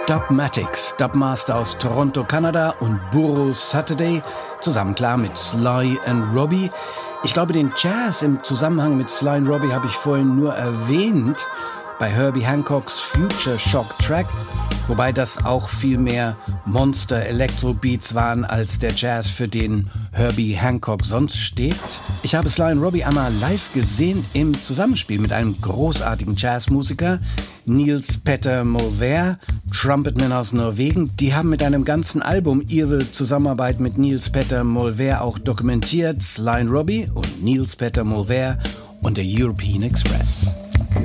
Dubmatix, Dubmaster aus Toronto, Kanada und Burro Saturday, zusammen klar mit Sly and Robbie. Ich glaube, den Jazz im Zusammenhang mit Sly and Robbie habe ich vorhin nur erwähnt bei Herbie Hancocks Future Shock Track, wobei das auch viel mehr Monster Electro Beats waren als der Jazz, für den Herbie Hancock sonst steht. Ich habe Sly and Robbie einmal live gesehen im Zusammenspiel mit einem großartigen Jazzmusiker, Niels Petter Molvær, Trumpetman aus Norwegen. Die haben mit einem ganzen Album ihre Zusammenarbeit mit Niels Petter Molvær auch dokumentiert. Sly and Robbie und Niels Petter Molvær und der European Express.